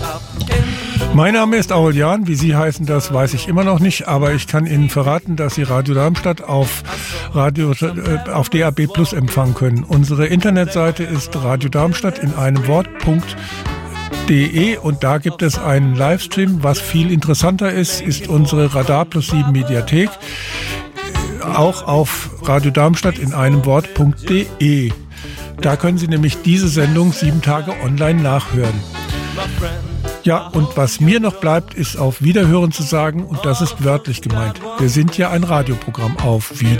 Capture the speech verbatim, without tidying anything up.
Mein Name ist Aurelian, wie Sie heißen, das weiß ich immer noch nicht, aber ich kann Ihnen verraten, dass Sie Radio Darmstadt auf, Radio, äh, auf D A B Plus empfangen können. Unsere Internetseite ist Radio Darmstadt in einem Wort Punkt de und da gibt es einen Livestream. Was viel interessanter ist, ist unsere Radar Plus sieben Mediathek, auch auf Radio Darmstadt in einem Wort Punkt de. Da können Sie nämlich diese Sendung sieben Tage online nachhören. Ja, und was mir noch bleibt, ist auf Wiederhören zu sagen, und das ist wörtlich gemeint. Wir sind ja ein Radioprogramm. Auf Wiederhören.